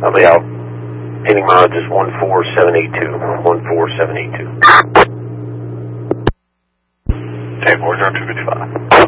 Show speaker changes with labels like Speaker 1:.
Speaker 1: I'll be out. Hitting mileage is 14782. 14782.
Speaker 2: Okay, 40255.